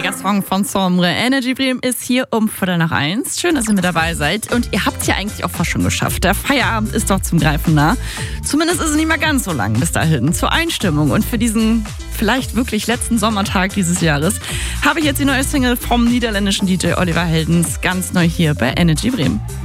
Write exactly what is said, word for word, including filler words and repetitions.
Lecker Song von Sombre. Energy Bremen ist hier um Viertel nach eins. Schön, dass ihr mit dabei seid. Und ihr habt es ja eigentlich auch fast schon geschafft. Der Feierabend ist doch zum Greifen nah. Zumindest ist es nicht mehr ganz so lang bis dahin. Zur Einstimmung und für diesen vielleicht wirklich letzten Sommertag dieses Jahres habe ich jetzt die neue Single vom niederländischen D J Oliver Heldens ganz neu hier bei Energy Bremen.